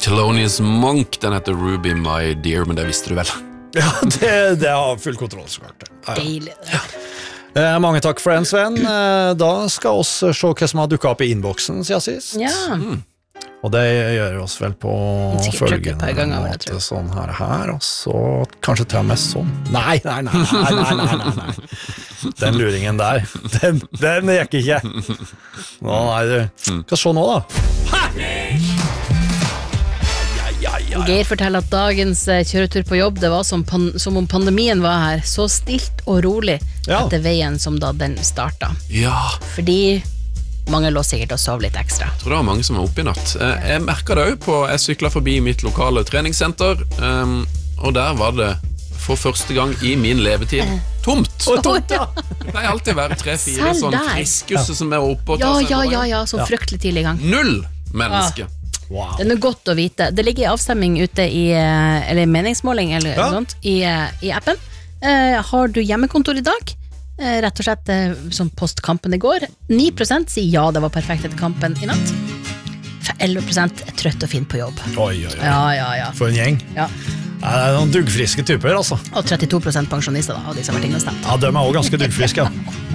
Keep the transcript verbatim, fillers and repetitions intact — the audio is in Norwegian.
Thelonious Monk, den heter Ruby My Dear, men det visste du vel? Ja, det, det har full kontroll, så klart. Ja, ja. Deilig. Ja. Eh, mange takk for den, Sven. Eh, da skal oss se hva som har dukket opp i inboxen siden sist. Ja. Mm. Og det gjør oss vel på følgende ganger, måte, sånn her, her, og så kanskje til og med sånn. Nei, nei, nei, nei, nei, nei, nei, nei. Den luringen der, den, den gikk ikke. Nå, nei, du. Skal se nå da. Ha! Geir forteller at dagens kjøretur på jobb, det var som, pan- som om pandemien var her, så stilt og rolig Ja. etter veien som da den startet. Ja, Fordi mange lå sikkert og sov litt ekstra. jeg tror det var mange som var oppe i natt. Eh, Jeg merket det også på, jeg syklet forbi mitt lokale treningssenter, um, og der var det for første gang i min levetid tomt. Og tomt, ja. Det pleier alltid å være tre-fire Selv sånn der. friskusse som er oppe og Ja, tar seg ja, en ja, drøy. ja, så Ja. fryktelig tidlig i gang. Null menneske. Wow. Det er noe godt å vite. Det ligger i avstemming ute i, eh, eller meningsmåling eller Ja. noe sånt, i, eh, i appen. Eh, har du hjemmekontor i dag? Eh, rett og slett eh, som postkampen i går. ni prosent sier ja, det var perfekt etter kampen i natt. For elleve prosent er trøtt og fin på jobb. Oi, oi, oi. Ja, ja, ja. For en gjeng. ja. Nei, det er noen duggfriske typer, altså. Og trettito prosent pensjonister da, av de som har vært inne og stemt. Ja, de er også ganske duggfriske. Ja.